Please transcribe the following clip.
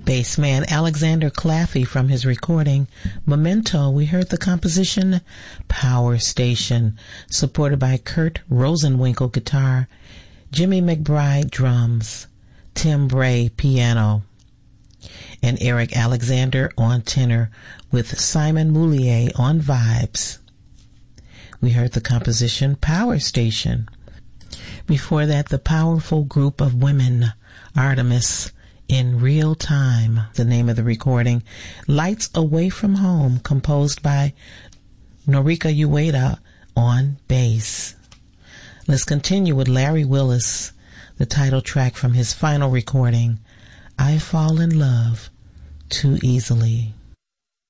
Bassman Alexander Claffey from his recording Memento. We heard the composition Power Station, supported by Kurt Rosenwinkel guitar, Jimmy McBride drums, Tim Bray piano, and Eric Alexander on tenor with Simon Moulier on vibes. We heard the composition Power Station. Before that, the powerful group of women, Artemis, in Real Time, the name of the recording. Lights Away from Home, composed by Norika Ueda on bass. Let's continue with Larry Willis, the title track from his final recording, I Fall in Love Too Easily.